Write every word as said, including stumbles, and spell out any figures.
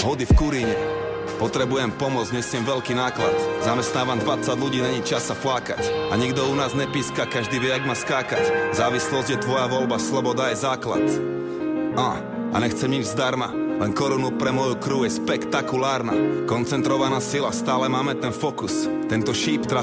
Hody v Kuríne. Potrebujem pomoc, nesiem veľký náklad. Zamestnávam dvadsať ľudí, není čas sa flákať. A nikto u nás nepíska, každý vie, jak má skákať. Závislosť je tvoja voľba, sloboda je základ. A, a nechcem nič zdarma, len korunu pre moju crew je spektakulárna. Koncentrovaná sila, stále máme ten fokus. Tento šíp trafí